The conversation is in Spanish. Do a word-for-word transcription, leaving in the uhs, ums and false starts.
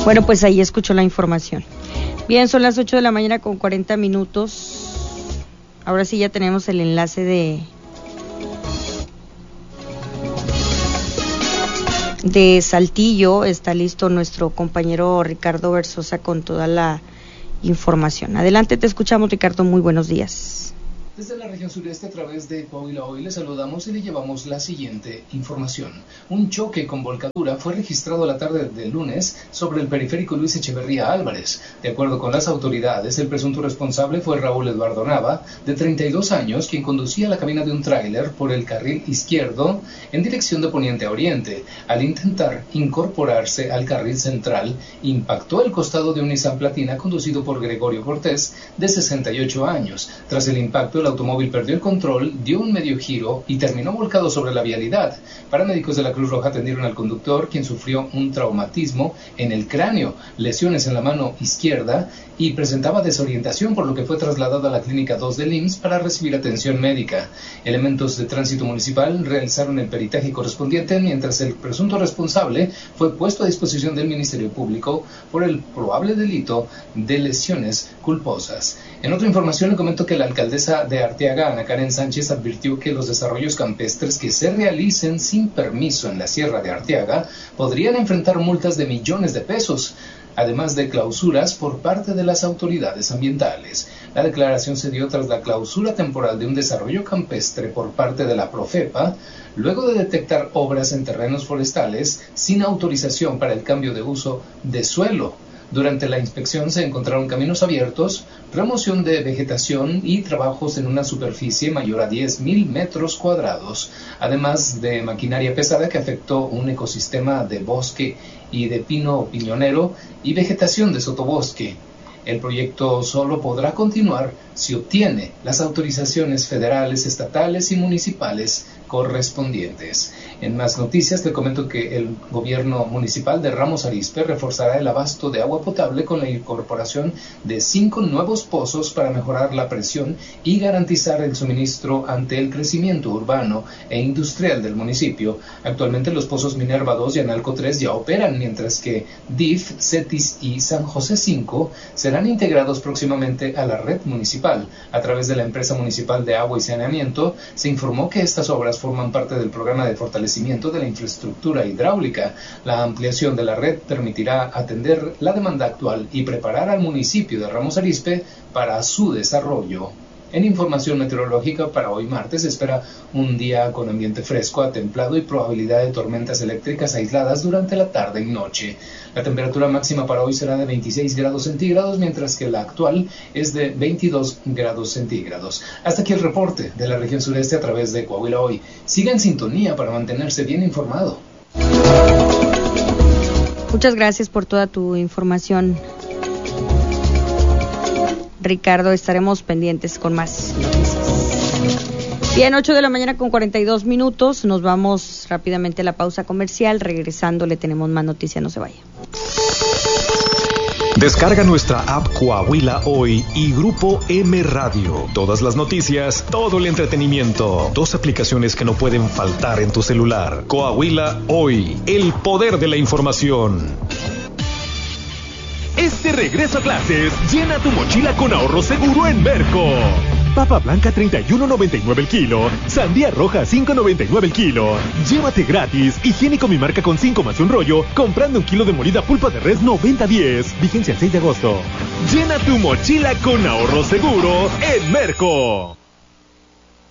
Bueno, pues ahí escuchó la información. Bien, son las ocho de la mañana con cuarenta minutos. Ahora sí ya tenemos el enlace de de Saltillo. Está listo nuestro compañero Ricardo Versosa con toda la información. Adelante, te escuchamos, Ricardo. Muy buenos días. Desde la región sureste, a través de Coahuila Hoy, le saludamos y le llevamos la siguiente información. Un choque con volcadura fue registrado la tarde del lunes sobre el periférico Luis Echeverría Álvarez. De acuerdo con las autoridades, el presunto responsable fue Raúl Eduardo Nava, de treinta y dos años, quien conducía la cabina de un tráiler por el carril izquierdo en dirección de poniente a oriente. Al intentar incorporarse al carril central, impactó el costado de un Nissan Platina conducido por Gregorio Cortés, de sesenta y ocho años. Tras el impacto, el automóvil perdió el control, dio un medio giro y terminó volcado sobre la vialidad. Paramédicos de la Cruz Roja atendieron al conductor, quien sufrió un traumatismo en el cráneo, lesiones en la mano izquierda y presentaba desorientación, por lo que fue trasladado a la Clínica dos del I M S S para recibir atención médica. Elementos de tránsito municipal realizaron el peritaje correspondiente, mientras el presunto responsable fue puesto a disposición del Ministerio Público por el probable delito de lesiones culposas. En otra información, le comento que la alcaldesa de Arteaga, Ana Karen Sánchez, advirtió que los desarrollos campestres que se realicen sin permiso en la Sierra de Arteaga podrían enfrentar multas de millones de pesos, además de clausuras por parte de las autoridades ambientales. La declaración se dio tras la clausura temporal de un desarrollo campestre por parte de la Profepa, luego de detectar obras en terrenos forestales sin autorización para el cambio de uso de suelo. Durante la inspección se encontraron caminos abiertos, remoción de vegetación y trabajos en una superficie mayor a diez mil metros cuadrados, además de maquinaria pesada que afectó un ecosistema de bosque y de pino piñonero y vegetación de sotobosque. El proyecto solo podrá continuar si obtiene las autorizaciones federales, estatales y municipales correspondientes. En más noticias, te comento que el gobierno municipal de Ramos Arizpe reforzará el abasto de agua potable con la incorporación de cinco nuevos pozos para mejorar la presión y garantizar el suministro ante el crecimiento urbano e industrial del municipio. Actualmente los pozos Minerva dos y Analco tres ya operan, mientras que D I F, CETIS y San José cinco serán integrados próximamente a la red municipal. A través de la empresa municipal de agua y saneamiento, se informó que estas obras forman parte del programa de fortalecimiento de la infraestructura hidráulica. La ampliación de la red permitirá atender la demanda actual y preparar al municipio de Ramos Arizpe para su desarrollo. En información meteorológica, para hoy martes se espera un día con ambiente fresco a templado y probabilidad de tormentas eléctricas aisladas durante la tarde y noche. La temperatura máxima para hoy será de veintiséis grados centígrados, mientras que la actual es de veintidós grados centígrados. Hasta aquí el reporte de la región sureste a través de Coahuila Hoy. Siga en sintonía para mantenerse bien informado. Muchas gracias por toda tu información, Ricardo. Estaremos pendientes con más noticias. Bien, ocho de la mañana con cuarenta y dos minutos. Nos vamos rápidamente a la pausa comercial. Regresando le tenemos más noticias, no se vaya. Descarga nuestra app Coahuila Hoy y Grupo M Radio. Todas las noticias, todo el entretenimiento. Dos aplicaciones que no pueden faltar en tu celular. Coahuila Hoy, el poder de la información. Este regreso a clases, llena tu mochila con ahorro seguro en Merco. Papa blanca treinta y uno noventa y nueve el kilo, sandía roja cinco noventa y nueve el kilo. Llévate gratis higiénico mi marca con cinco más un rollo, comprando un kilo de molida pulpa de res noventa diez. Vigencia el seis de agosto. Llena tu mochila con ahorro seguro en Merco.